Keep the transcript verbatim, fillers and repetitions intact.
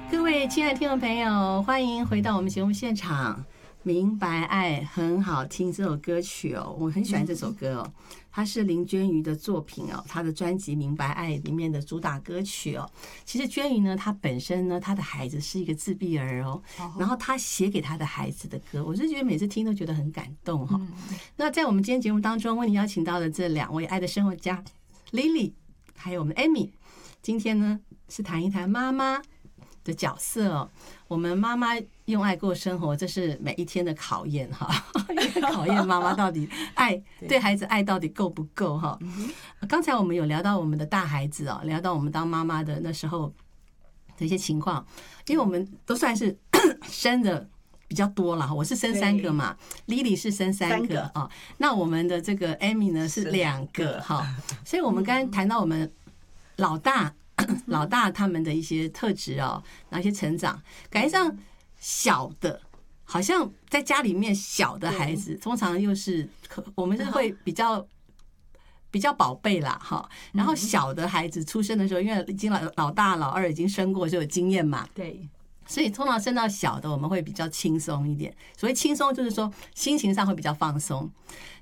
各位亲爱的听众朋友，欢迎回到我们节目现场。明白爱很好听，这首歌曲哦，我很喜欢这首歌哦，它是林娟瑜的作品哦，她的专辑《明白爱》里面的主打歌曲哦。其实娟瑜呢，她本身呢，她的孩子是一个自闭儿哦，然后她写给她的孩子的歌，我是觉得每次听都觉得很感动哈。那在我们今天节目当中，为你邀请到的这两位爱的生活家 Lily 还有我们 Amy， 今天呢是谈一谈妈妈的角色哦。我们妈妈用爱过生活，这是每一天的考验哈，考验妈妈到底爱对孩子爱到底够不够哈。刚才我们有聊到我们的大孩子哦，聊到我们当妈妈的那时候的一些情况，因为我们都算是生的比较多了，我是生三个嘛 ，Lily 是生三个啊，那我们的这个 Amy 呢是两个哈，所以我们刚刚谈到我们老大。老大他们的一些特质哦，哪些成长，感觉上小的，好像在家里面小的孩子，通常又是我们是会比较比较宝贝啦哈。然后小的孩子出生的时候，因为已经老老大老二已经生过，就有经验嘛， 对， 所以通常生到小的我们会比较轻松一点。所谓轻松，就是说心情上会比较放松。